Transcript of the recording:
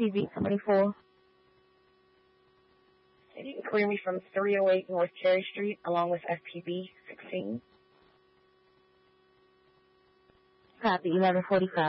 FPV 24. Can you clear me from 308 North Cherry Street along with FPV 16? Copy, 1145.